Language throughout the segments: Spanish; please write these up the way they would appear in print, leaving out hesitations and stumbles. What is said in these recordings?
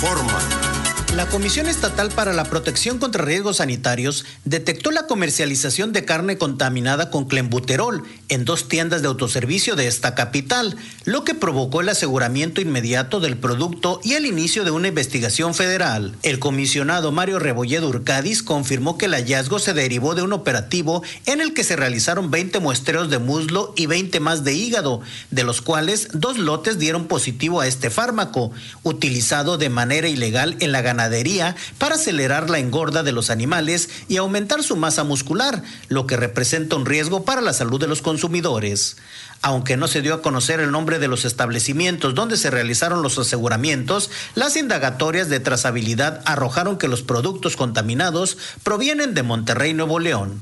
informa. La Comisión Estatal para la Protección contra Riesgos Sanitarios detectó la comercialización de carne contaminada con clenbuterol en 2 tiendas de autoservicio de esta capital, lo que provocó el aseguramiento inmediato del producto y el inicio de una investigación federal. El comisionado Mario Rebolledo Urcadis confirmó que el hallazgo se derivó de un operativo en el que se realizaron 20 muestreos de muslo y 20 más de hígado, de los cuales 2 lotes dieron positivo a este fármaco, utilizado de manera ilegal en la ganadería para acelerar la engorda de los animales y aumentar su masa muscular, lo que representa un riesgo para la salud de los consumidores. Aunque no se dio a conocer el nombre de los establecimientos donde se realizaron los aseguramientos, las indagatorias de trazabilidad arrojaron que los productos contaminados provienen de Monterrey, Nuevo León.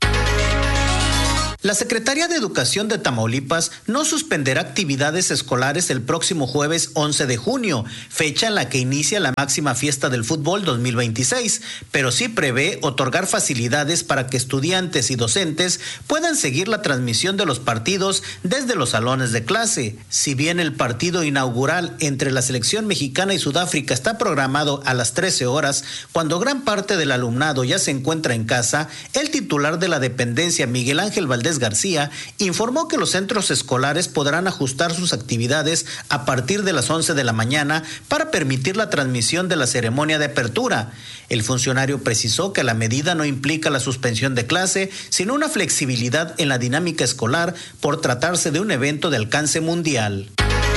La Secretaría de Educación de Tamaulipas no suspenderá actividades escolares el próximo jueves 11 de junio, fecha en la que inicia la máxima fiesta del fútbol 2026, pero sí prevé otorgar facilidades para que estudiantes y docentes puedan seguir la transmisión de los partidos desde los salones de clase. Si bien el partido inaugural entre la selección mexicana y Sudáfrica está programado a las 13 horas, cuando gran parte del alumnado ya se encuentra en casa, el titular de la dependencia, Miguel Ángel Valdés García, informó que los centros escolares podrán ajustar sus actividades a partir de las 11 de la mañana para permitir la transmisión de la ceremonia de apertura. El funcionario precisó que la medida no implica la suspensión de clase, sino una flexibilidad en la dinámica escolar por tratarse de un evento de alcance mundial.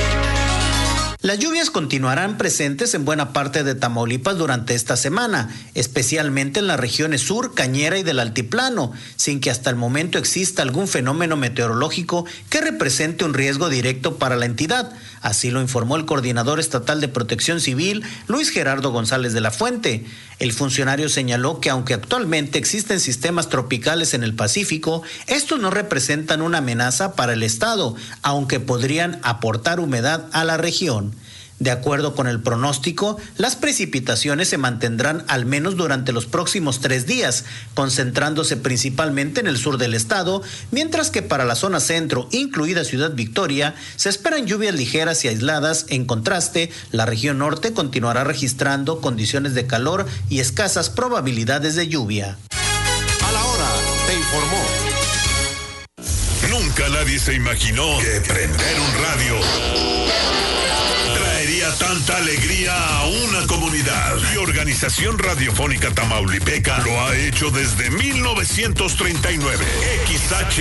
Las lluvias continuarán presentes en buena parte de Tamaulipas durante esta semana, especialmente en las regiones sur, cañera y del altiplano, sin que hasta el momento exista algún fenómeno meteorológico que represente un riesgo directo para la entidad. Así lo informó el coordinador estatal de Protección Civil, Luis Gerardo González de la Fuente. El funcionario señaló que aunque actualmente existen sistemas tropicales en el Pacífico, estos no representan una amenaza para el estado, aunque podrían aportar humedad a la región. De acuerdo con el pronóstico, las precipitaciones se mantendrán al menos durante los próximos 3 días, concentrándose principalmente en el sur del estado, mientras que para la zona centro, incluida Ciudad Victoria, se esperan lluvias ligeras y aisladas. En contraste, la región norte continuará registrando condiciones de calor y escasas probabilidades de lluvia. A la hora, te informó. Nunca nadie se imaginó que prender un radio tanta alegría a una comunidad. Y Organización Radiofónica Tamaulipeca lo ha hecho desde 1939. XH